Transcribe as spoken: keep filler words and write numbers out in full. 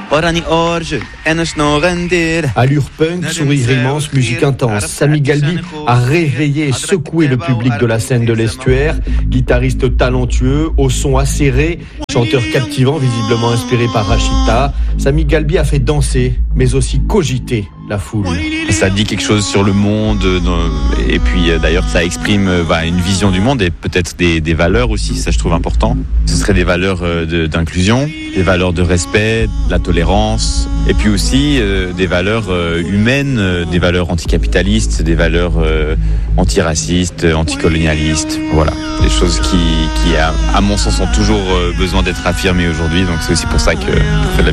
Allure punk, sourire immense, musique intense. Samy Galbi a réveillé et secoué le public de la scène de l'estuaire. Guitariste talentueux, au son acéré, chanteur captivant, visiblement inspiré par Rachita. Samy Galbi a fait danser, mais aussi cogiter la foule. Ça dit quelque chose sur le monde, et puis d'ailleurs ça exprime bah, une vision du monde et peut-être des, des valeurs aussi, ça je trouve important. Ce seraient des valeurs de, d'inclusion, des valeurs de respect, de la tolérance, et puis aussi euh, des valeurs euh, humaines, euh, des valeurs anticapitalistes, des valeurs euh, antiracistes, anticolonialistes. Voilà, des choses qui, qui à, à mon sens, ont toujours euh, besoin d'être affirmées aujourd'hui, donc c'est aussi pour ça que je fais de la